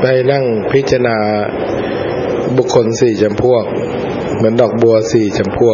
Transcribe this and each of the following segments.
ไปนั่งพิจารณาบุคคล4จำพวกเหมือนดอกบัว4จำพวก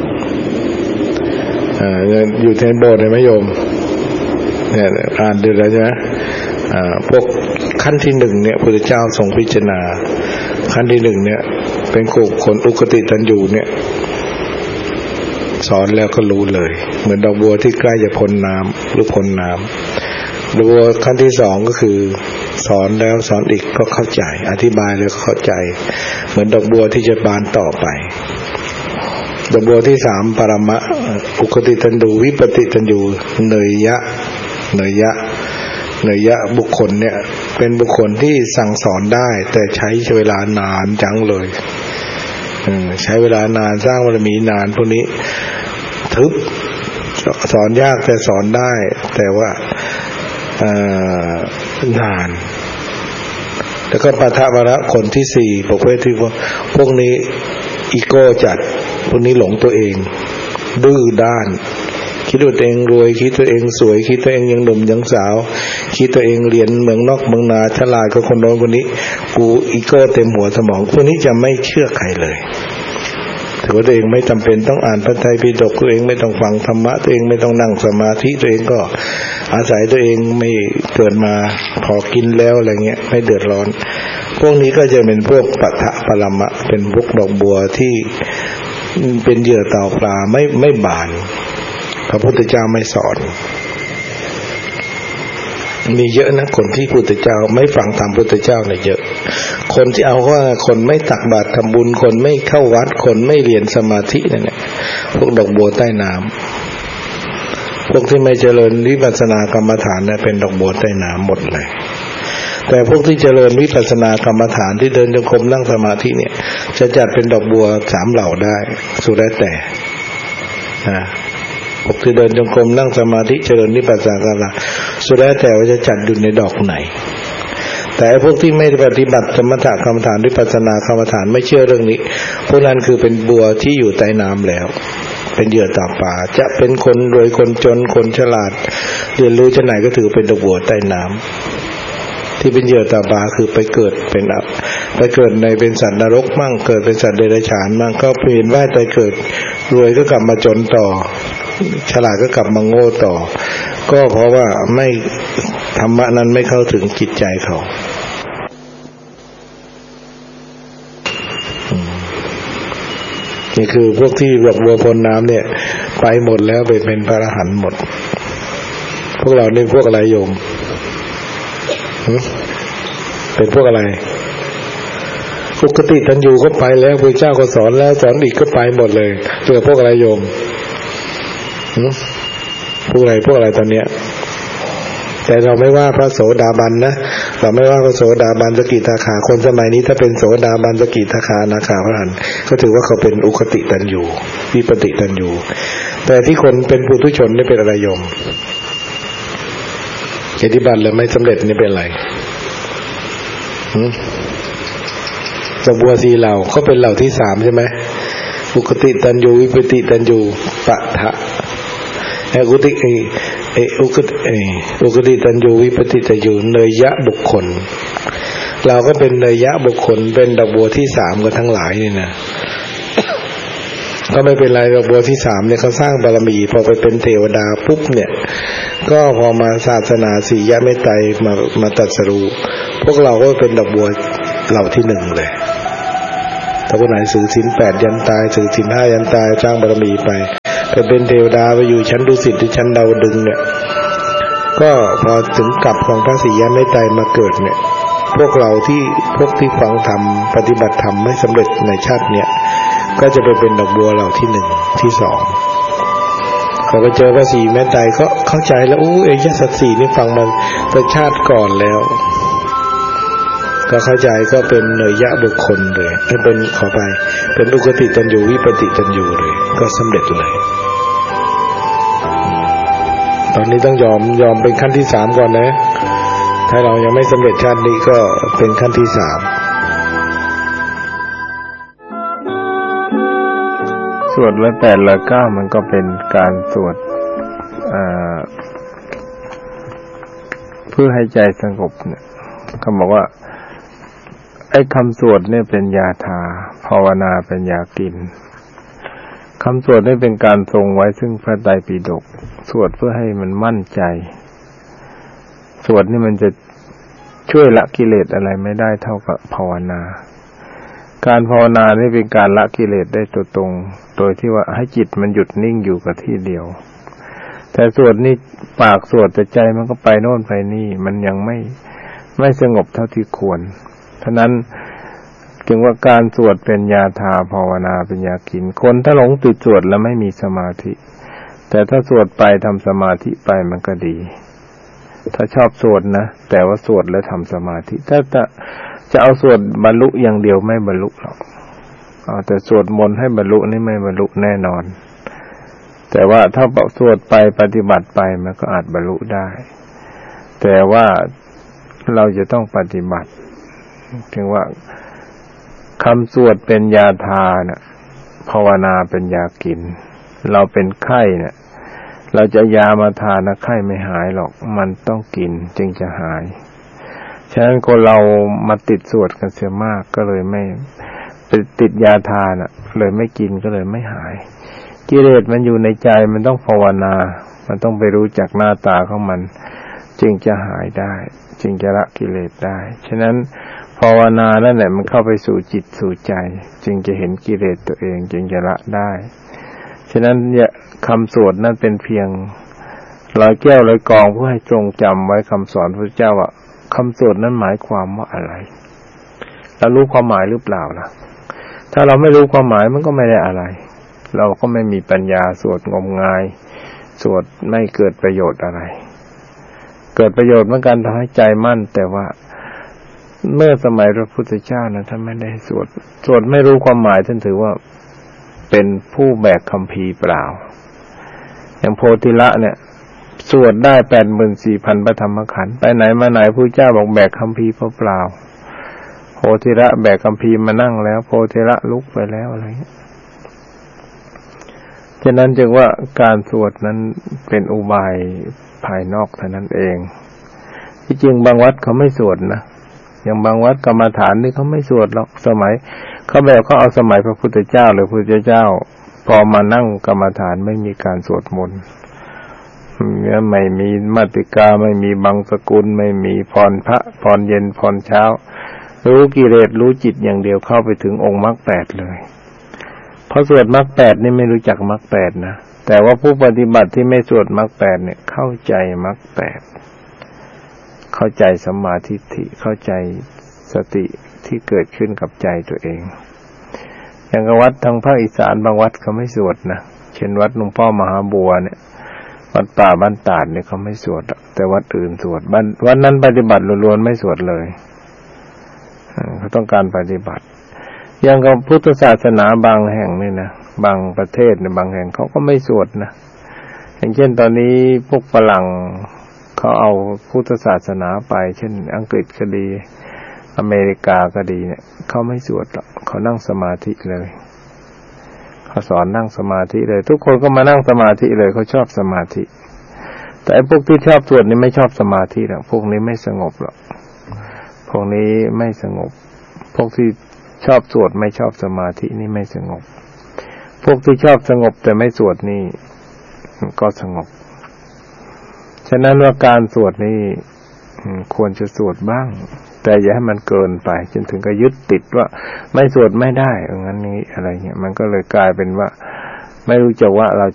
อยู่ในโบสถ์เลยไหมโยมเนี่ยอ่านดูแล้วใช่ไหมพวกขั้นที่1เนี่ยพระพุทธเจ้าทรงพิจารณาขั้นที่1เนี่ยเป็นคนอุคติตันยูเนี่ยสอนแล้วก็รู้เลยเหมือนดอกบัวที่ใกล้จะพ้นน้ำหรือพ้นน้ำดอกบัวขั้นที่2ก็คือสอนแล้วสอนอีกก็เข้าใจอธิบายแล้วก็เข้าใจเหมือนดอกบัวที่จะบานต่อไปดอกบัวที่3ปรมะอุคติตันยูวิปติตันยูเนยยะบุคคลเนี่ยเป็นบุคคลที่สั่งสอนได้แต่ใช้เวลานานจังเลยใช้เวลานานสร้างบารมีนานพวกนี้ทึบสอนยากแต่สอนได้แต่ว่านานแล้วก็ปะทะวระคนที่4ประเภทที่พวกนี้อีโก้จัดพวกนี้หลงตัวเองดื้อด้านคิดว่าตัวเองรวยคิดตัวเองสวยคิดตัวเองยังหนุ่มยังสาวคิดตัวเองเรียนเมืองนอกเมืองนาฉลาดกว่าคนโน้นคนนี้กูอีโก้เต็มหัวสมองพวกนี้จะไม่เชื่อใครเลยถือว่าตัวเองไม่จำเป็นต้องอ่านพระไตรปิฎกตัวเองไม่ต้องฟังธรรมะตัวเองไม่ต้องนั่งสมาธิตัวเองก็อาศัยตัวเองไม่เกิดมาพอกินแล้วอะไรเงี้ยไม่เดือดร้อนพวกนี้ก็จะเป็นพวกปัทถะปรมะเป็นพวกดอกบัวที่เป็นเหยื่อเต่าปลาไม่บานพระพุทธเจ้าไม่สอนมีเยอะนะคนที่พุทธเจ้าไม่ฟังธรรมพุทธเจ้าเนี่ยเยอะคนที่เอาว่าคนไม่ตักบาตรทำบุญคนไม่เข้าวัดคนไม่เรียนสมาธินั่นแหละพวกดอกบัวใต้น้ำพวกที่ไม่เจริญวิปัสสนากรรมฐานเนี่ยเป็นดอกบัวใต้น้ำหมดเลยแต่พวกที่เจริญวิปัสสนากรรมฐานที่เดินจงกรมนั่งสมาธิเนี่ยจะจัดเป็นดอกบัว3เหล่าได้สุดแล้วแต่พวกที่เดินจงกรมนั่งสมาธิเจริญวิปัสสนากรรมฐานสุดแล้วแต่ว่าจะจัดอยู่ในดอกไหนแต่พวกที่ไม่ปฏิบัติสมถะกรรมฐานวิปัสสนากรรมฐานไม่เชื่อเรื่องนี้พวกนั้นคือเป็นบัวที่อยู่ใต้น้ำแล้วเป็นเหยื่อตาปลาจะเป็นคนรวยคนจนคนฉลาดเรียนรู้ชะไหนก็ถือเป็นดอกบัวใต้น้ำที่เป็นเหยื่อตาปลาคือไปเกิดในเป็นสัตว์นรกมั่งเกิดเป็นสัตว์เดรัจฉานมั่งก็เปลี่ยนว่ายตายเกิดรวยก็กลับมาจนต่อฉลาดก็กลับมาโง่ต่อก็เพราะว่าไม่ธรรมะนั้นไม่เข้าถึงจิตใจเขานี่คือพวกที่ดอกบัวพ้นน้ำเนี่ยไปหมดแล้วไปเป็นพระอรหันต์หมดพวกเรานี่พวกอะไรโยมเป็นพวกอะไรอุคติตันยูก็ไปแล้วพระเจ้าก็สอนแล้วสอนอีกก็ไปหมดเลยเหลือพวกอะไรโยมพวกอะไรตอนเนี้ยแต่เราไม่ว่าพระโสดาบันนะเราไม่ว่าพระโสดาบันสกิทาคาคนสมัยนี้ถ้าเป็นโสดาบันสกิทาคาอนาคาพระอรหันต์ก็ถือว่าเขาเป็นอุคติตันยูวิปติตันยูแต่ที่คนเป็นปุถุชนนี่เป็นอะไรโยมปฏิบัติแล้วไม่สำเร็จนี่เป็นอะไรดอกบัว4เหล่าเขาเป็นเหล่าที่3ใช่ไหมอุคติตันยูวิปติตันยูปะทะอุคติตันยูวิปติตันยูเนยยะบุคคลเราก็เป็นเนยยะบุคคลเป็นดอกบัวที่3กันทั้งหลายนี่นะก็ไม่เป็นไรดอกบัวที่3เนี่ยเขาสร้างบารมีพอไปเป็นเทวดาปุ๊บเนี่ยก็พอมาศาสนาสียะเมตไตรมาตรัสรู้พวกเราก็เป็นดอกบัวเหล่าที่1เลยถ้าคนไหนถือศีล8ยันตายถือศีล5ยันตายสร้างบารมีไปเป็นเทวดาไปอยู่ชั้นดุสิตหรือชั้นดาวดึงส์เนี่ยก็พอถึงกลับของพระสียะเมตไตรมาเกิดเนี่ยพวกที่ฟังธรรมปฏิบัติธรรมไม่สำเร็จในชาติเนี่ยก็จะไปเป็นดอกบัวเหล่าที่1ที่2เขาก็เจอพระสีเมตไตรก็เข้าใจแล้วอริยสัจ4นี่ฟังมาแต่ชาติก่อนแล้วก็เข้าใจก็เป็นเนยยะบุคคลเลยเป็นขอไปเป็นอุคติตันยูวิปติตันยูเลยก็สำเร็จเลยตอนนี้ต้องยอมเป็นขั้นที่3ก่อนนะถ้าเรายังไม่สำเร็จชาตินี้ก็เป็นขั้นที่3สวดละ8ละ9มันก็เป็นการสวดเพื่อให้ใจสงบเนี่ยเขาบอกว่าไอ้คำสวดเนี่ยเป็นยาทาภาวนาเป็นยากินคำสวดนี่เป็นการทรงไว้ซึ่งพระไตรปิฎกสวดเพื่อให้มันมั่นใจสวดนี่มันจะช่วยละกิเลสอะไรไม่ได้เท่ากับภาวนาการภาวนานี่เป็นการละกิเลสได้ตัวตรงโดยที่ว่าให้จิตมันหยุดนิ่งอยู่กับที่เดียวแต่สวดนี่ปากสวดแต่ใจมันก็ไปโน่นไปนี่มันยังไม่สงบเท่าที่ควรฉะนั้นจึงว่าการสวดเป็นยาทาภาวนาเป็นยากินคนถ้าหลงติดสวดแล้วไม่มีสมาธิแต่ถ้าสวดไปทำสมาธิไปมันก็ดีถ้าชอบสวดนะแต่ว่าสวดแล้วทำสมาธิถ้าจะเอาสวดบรรลุอย่างเดียวไม่บรรลุหรอกแต่สวดมนต์ให้บรรลุนี่ไม่บรรลุแน่นอนแต่ว่าถ้าสวดไปปฏิบัติไปมันก็อาจบรรลุได้แต่ว่าเราจะต้องปฏิบัติถึงว่าคำสวดเป็นยาทานะภาวนาเป็นยากินเราเป็นไข้เนี่ยเราจะยามาทานนะไข้ไม่หายหรอกมันต้องกินจึงจะหายฉะนั้นคนเรามาติดสวดกันเสียมากก็เลยไม่ไปติดยาทานเลยไม่กินก็เลยไม่หายกิเลสมันอยู่ในใจมันต้องภาวนามันต้องไปรู้จักหน้าตาของมันจึงจะหายได้จึงจะละกิเลสได้ฉะนั้นภาวนานั่นแหละมันเข้าไปสู่จิตสู่ใจจึงจะเห็นกิเลสตัวเองจึงจะละได้ฉะนั้นคำสวดนั่นเป็นเพียงร้อยแก้วร้อยกองเพื่อให้จงจำไว้คำสอนพระเจ้าว่าคำสวดนั้นหมายความว่าอะไรเรารู้ความหมายหรือเปล่าล่ะถ้าเราไม่รู้ความหมายมันก็ไม่ได้อะไรเราก็ไม่มีปัญญาสวดงมงายสวดไม่เกิดประโยชน์อะไรเกิดประโยชน์เหมือนกันทำให้ใจมั่นแต่ว่าเมื่อสมัยพระพุทธเจ้านะท่านไม่ได้สวดไม่รู้ความหมายท่านถือว่าเป็นผู้แบกคัมภีร์เปล่าอย่างโพธิละเนี่ยสวดได้ 84,000 พระธรรมขันธ์ไปไหนมาไหนพระเจ้าบอกแบกคัมภีร์เปล่าโพธิละแบกคัมภีร์มานั่งแล้วโพธิละลุกไปแล้วอะไรเงี้ยฉะนั้นจึงว่าการสวดนั้นเป็นอุบายภายนอกเท่านั้นเองที่จริงบางวัดเขาไม่สวดนะอย่างบางวัดกรรมฐานนี่เขาไม่สวดหรอกสมัยเขาแบบเขาเอาสมัยพระพุทธเจ้าหรือพระพุทธเจ้าพอมานั่งกรรมฐานไม่มีการสวดมนต์ไม่มีมาติกาไม่มีบังสกุลไม่มีพรพระพรเย็นพรเช้ารู้กิเลสรู้จิตอย่างเดียวเข้าไปถึงองค์มรรค8เลยพอสวดมรรค8นี่ไม่รู้จักมรรค8นะแต่ว่าผู้ปฏิบัติที่ไม่สวดมรรค8เนี่ยเข้าใจมรรค8เข้าใจสัมมาทิฏฐิเข้าใจสติที่เกิดขึ้นกับใจตัวเองอย่างวัดทางภาคอีสานบางวัดเขาไม่สวดนะเช่นวัดหลวงพ่อมหาบัวเนี่ยวัดป่าบ้านตาดเนี่ยเขาไม่สวดแต่วัดอื่นสวดวัดนั้นปฏิบัติล้วนๆไม่สวดเลยเขาต้องการปฏิบัติอย่างกับพุทธศาสนาบางแห่งนี่นะบางประเทศในบางแห่งเขาก็ไม่สวดนะอย่างเช่นตอนนี้พวกฝรั่งเขาเอาพุทธศาสนาไปเช่นอังกฤษก็ดีอเมริกาก็ดีเนี่ยเขาไม่สวดหรอกเขานั่งสมาธิเลยเขาสอนนั่งสมาธิเลยทุกคนก็มานั่งสมาธิเลยเขาชอบสมาธิแต่ไอ้พวกที่ชอบสวดนี่ไม่ชอบสมาธิหรอกพวกนี้ไม่สงบหรอกพวกนี้ไม่สงบพวกที่ชอบสวดไม่ชอบสมาธินี่ไม่สงบพวกที่ชอบสงบแต่ไม่สวดนี่ก็สงบฉะนั้นว่าการสวดนี่ควรจะสวดบ้างแต่อย่าให้มันเกินไปจนถึงกับยึดติดว่าไม่สวดไม่ได้อย่างนั้นนี้อะไรเงี้ยมันก็เลยกลายเป็นว่าไม่รู้จักว่าเรา